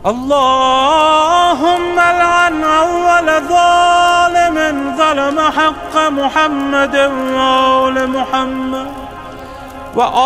اللهم العن أول ظالم ظلم حق محمد وآل محمد